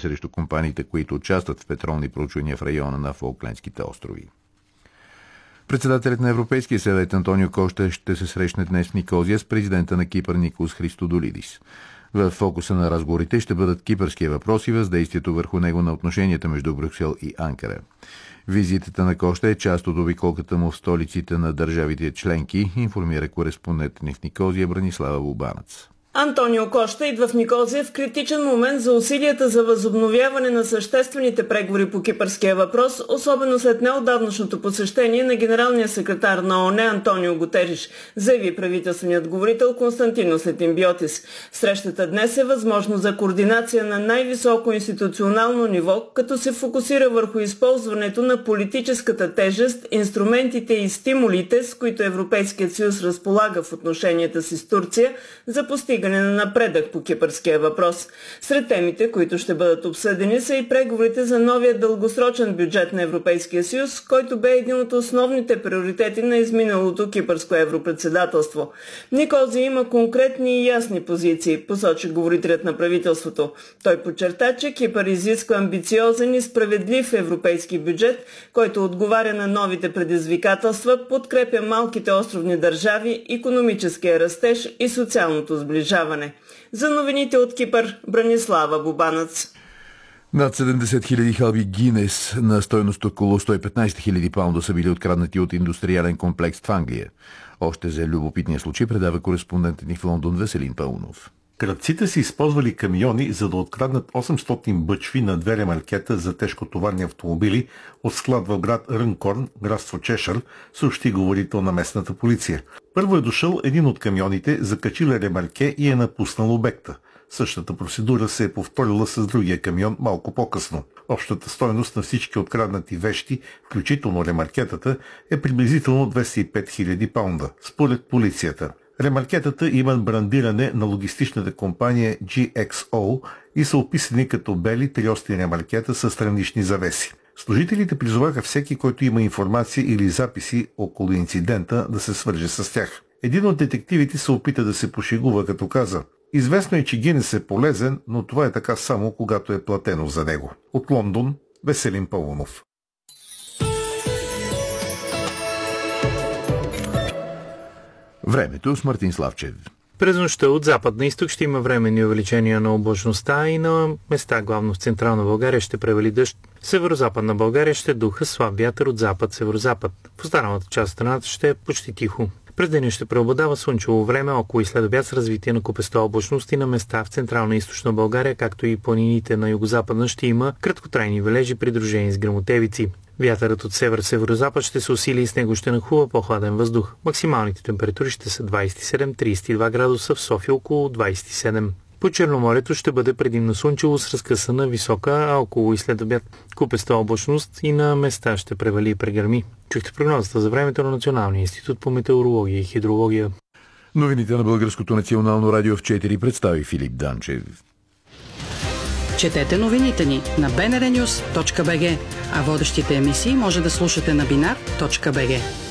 срещу компаниите, които участват в петролни проучвания в района на Фолклендските острови. Председателят на Европейския съвет Антонио Коста ще се срещне днес в Никозия с президента на Кипър Никос Христодолидис. В фокуса на разговорите ще бъдат кипърския въпрос и въздействието върху него на отношенията между Брюксел и Анкара. Визитата на Коста е част от обиколката му в столиците на държавите членки, информира кореспондентът ни в Никозия Бранислава Бубанец. Антонио Коста идва в Никозия в критичен момент за усилията за възобновяване на съществените преговори по кипърския въпрос, особено след неотдавнашното посещение на генералния секретар на ООН Антонио Гутериш, заяви правителственият говорител Константинос Летимбиотис. Срещата днес е възможно за координация на най-високо институционално ниво, като се фокусира върху използването на политическата тежест, инструментите и стимулите, с които Европейският съюз разполага в отношенията си с Турция за постигане на напредък по кипърския въпрос. Сред темите, които ще бъдат обсъдени, са и преговорите за новия дългосрочен бюджет на Европейския съюз, който бе един от основните приоритети на изминалото кипърско европредседателство. Никозия има конкретни и ясни позиции, посочи говорителят на правителството. Той подчерта, че Кипър изисква амбициозен и справедлив европейски бюджет, който отговаря на новите предизвикателства, подкрепя малките островни държави, икономическия растеж и социалното сближаване. За новините от Кипър, Бранислава Бубанец. Над 70 000 халби Гинес на стойност около 115 000 паунда са били откраднати от индустриален комплекс в Англия. Още за любопитния случай предава кореспондентът ни в Лондон Веселин Паунов. Крадците са използвали камиони, за да откраднат 800 бъчви на 2 ремаркета за тежкотоварни автомобили от склад в град Рънкорн, градство Чешър, съобщи говорител на местната полиция. Първо е дошъл един от камионите, закачил ремарке и е напуснал обекта. Същата процедура се е повторила с другия камион малко по-късно. Общата стойност на всички откраднати вещи, включително ремаркетата, е приблизително 205 000 паунда, според полицията. Ремаркетата имат брандиране на логистичната компания GXO и са описани като бели триости ремаркета с странични завеси. Служителите призоваха всеки, който има информация или записи около инцидента, да се свърже с тях. Един от детективите се опита да се пошегува, като каза: "Известно е, че Гинес е полезен, но това е така само когато е платено за него." От Лондон, Веселин Паунов. Времето с Мартин Славчев. През нощта от запад на изток ще има временни увеличения на облачността и на места, главно в централна България, ще превали дъжд. В северо-западна България ще духа слаб вятър от запад-северозапад. В останалата част от страната ще е почти тихо. През деня ще преобладава слънчево време, около и след обяд с развитие на купеста облачност и на места в централна и източна България, както и планините на югозападна ще има краткотрайни валежи, придружени с гръмотевици. Вятърът от север-северозапад ще се усили и с него ще нахлува по-хладен въздух. Максималните температури ще са 27-32 градуса, в София около 27. По Черноморието ще бъде предимно слънчево с разкъсана висока, а около и след обяд купеста облачност и на места ще превали и прегърми. Чухте прогнозата за времето на Националния институт по метеорология и хидрология. Новините на Българското национално радио в 4 представи Филип Данчев. Четете новините ни на bnrnews.bg, а водещите емисии може да слушате на binar.bg.